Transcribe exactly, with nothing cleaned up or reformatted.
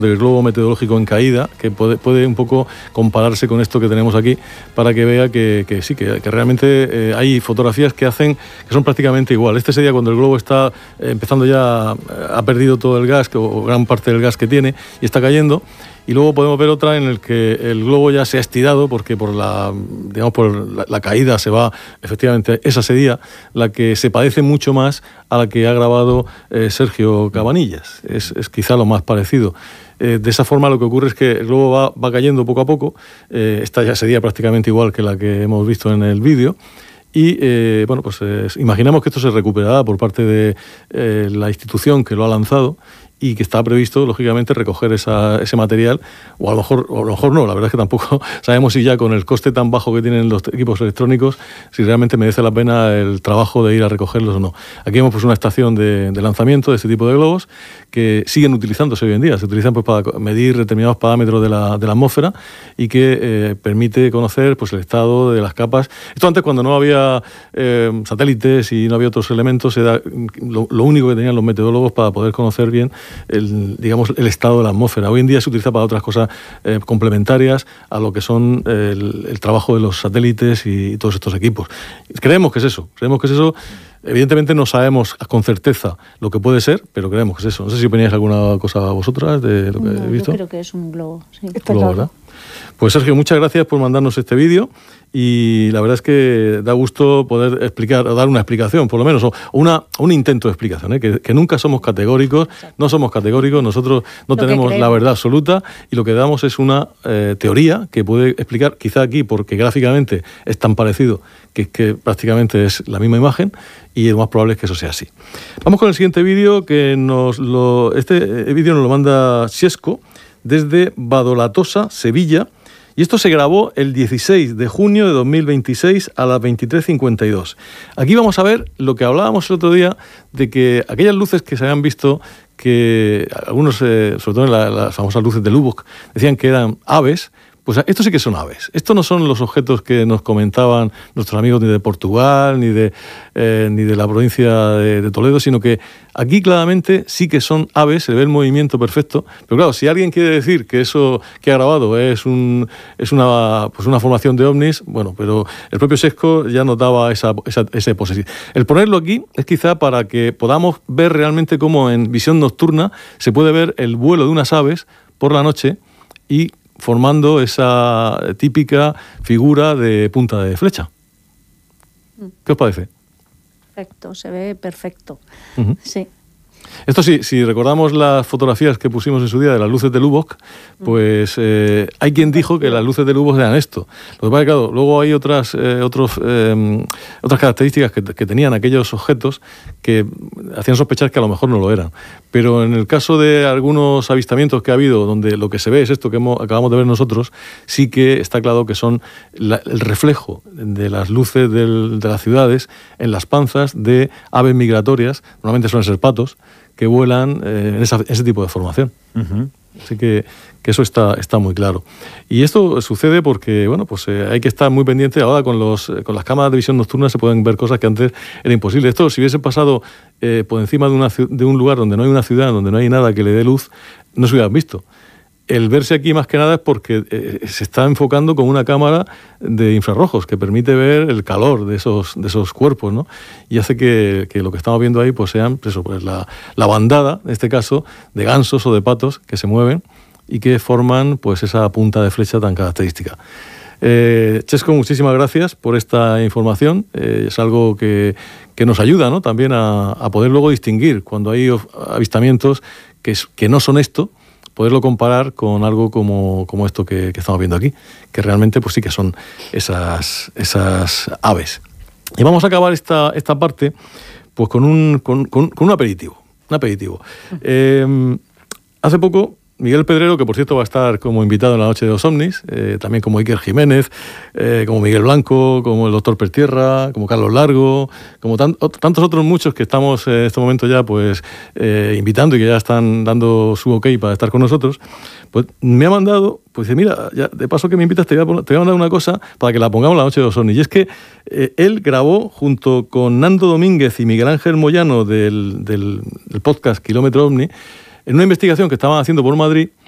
del globo meteorológico en caída, que puede, puede un poco compararse con esto que tenemos aquí, para que vea que, que sí, que, que realmente eh, hay fotografías que hacen, que son prácticamente igual. Este sería cuando el globo está eh, empezando ya, ha perdido todo el gas, o gran parte del gas que tiene, y está cayendo. Y luego podemos ver otra en el que el globo ya se ha estirado porque por la, digamos, por la, la caída se va, efectivamente, esa sería la que se parece mucho más a la que ha grabado eh, Sergio Cabanillas. Es, es quizá lo más parecido. Eh, de esa forma lo que ocurre es que el globo va, va cayendo poco a poco. Eh, esta ya sería prácticamente igual que la que hemos visto en el vídeo. Y eh, bueno, pues eh, imaginamos que esto se recuperará por parte de eh, la institución que lo ha lanzado, y que está previsto, lógicamente, recoger esa, ese material, o a lo mejor o a lo mejor no, la verdad es que tampoco sabemos si ya con el coste tan bajo que tienen los equipos electrónicos, si realmente merece la pena el trabajo de ir a recogerlos o no. Aquí hemos pues una estación de, de lanzamiento de este tipo de globos que siguen utilizándose hoy en día, se utilizan pues para medir determinados parámetros de la, de la atmósfera, y que eh, permite conocer pues el estado de las capas. Esto antes, cuando no había eh, satélites y no había otros elementos, era lo, lo único que tenían los meteorólogos para poder conocer bien el, digamos, el estado de la atmósfera. Hoy en día se utiliza para otras cosas eh, complementarias a lo que son el, el trabajo de los satélites y, y todos estos equipos. Creemos que es eso, creemos que es eso. Evidentemente no sabemos con certeza lo que puede ser, pero creemos que es eso. No sé si opináis alguna cosa vosotras de lo que no, he visto. Yo creo que es un globo, sí. Está globo, ¿verdad? Pues Sergio, muchas gracias por mandarnos este vídeo, y la verdad es que da gusto poder explicar, o dar una explicación, por lo menos, o una, un intento de explicación, ¿eh? que, que nunca somos categóricos, no somos categóricos, nosotros no lo tenemos la verdad absoluta, y lo que damos es una eh, teoría que puede explicar, quizá aquí, porque gráficamente es tan parecido que, que prácticamente es la misma imagen, y lo más probable es que eso sea así. Vamos con el siguiente vídeo, que nos lo, este vídeo nos lo manda Xesco desde Badolatosa, Sevilla, y esto se grabó el dieciséis de junio de dos mil veintiséis a las veintitrés cincuenta y dos. Aquí vamos a ver lo que hablábamos el otro día, de que aquellas luces que se habían visto, que algunos, eh, sobre todo en la, las famosas luces de Lubbock, decían que eran aves. Pues esto sí que son aves. Estos no son los objetos que nos comentaban nuestros amigos ni de Portugal, ni de, eh, ni de la provincia de, de Toledo, sino que aquí claramente sí que son aves, se ve el movimiento perfecto. Pero claro, si alguien quiere decir que eso que ha grabado es, un, es una, pues una formación de ovnis, bueno, pero el propio Xesco ya nos daba esa, esa, ese posesivo. El ponerlo aquí es quizá para que podamos ver realmente cómo en visión nocturna se puede ver el vuelo de unas aves por la noche, y formando esa típica figura de punta de flecha. ¿Qué os parece? Perfecto, se ve perfecto. Uh-huh. Sí. Esto sí, si recordamos las fotografías que pusimos en su día de las luces de Lubbock, pues eh, hay quien dijo que las luces de Lubbock eran esto. Lo que pasa es que, claro, luego hay otras, eh, otros, eh, otras características que, que tenían aquellos objetos que hacían sospechar que a lo mejor no lo eran. Pero en el caso de algunos avistamientos que ha habido, donde lo que se ve es esto que hemos, acabamos de ver nosotros, sí que está claro que son la, el reflejo de las luces del, de las ciudades en las panzas de aves migratorias, normalmente son serpatos, que vuelan eh, en esa, ese tipo de formación. Uh-huh. Así que, que eso está, está muy claro. Y esto sucede porque, bueno, pues eh, hay que estar muy pendiente. Ahora con, los, con las cámaras de visión nocturna se pueden ver cosas que antes era imposible. Esto, si hubiese pasado eh, por encima de, una, de un lugar donde no hay una ciudad, donde no hay nada que le dé luz, no se hubieran visto. El verse aquí más que nada es porque eh, se está enfocando con una cámara de infrarrojos que permite ver el calor de esos, de esos cuerpos, ¿no? Y hace que, que lo que estamos viendo ahí pues sean pues eso, pues la, la bandada, en este caso, de gansos o de patos que se mueven y que forman pues esa punta de flecha tan característica. Eh, Xesco, muchísimas gracias por esta información. Eh, es algo que, que nos ayuda, ¿no? También a, a poder luego distinguir cuando hay avistamientos que, que no son esto, poderlo comparar con algo como, como esto que, que estamos viendo aquí, que realmente pues sí que son esas, esas aves. Y vamos a acabar esta, esta parte pues con un, con, con, con un aperitivo. Un aperitivo. Eh, hace poco, Miguel Pedrero, que por cierto va a estar como invitado en la Noche de los Ovnis, eh, también como Iker Jiménez, eh, como Miguel Blanco, como el doctor Pertierra, como Carlos Largo, como tan, tantos otros muchos que estamos en este momento ya pues eh, invitando y que ya están dando su ok para estar con nosotros, pues me ha mandado, pues dice, mira, ya, de paso que me invitas te voy, a, te voy a mandar una cosa para que la pongamos en la Noche de los Ovnis. Y es que eh, él grabó junto con Nando Domínguez y Miguel Ángel Moyano del, del, del podcast Kilómetro Ovni, en una investigación que estaban haciendo por Madrid,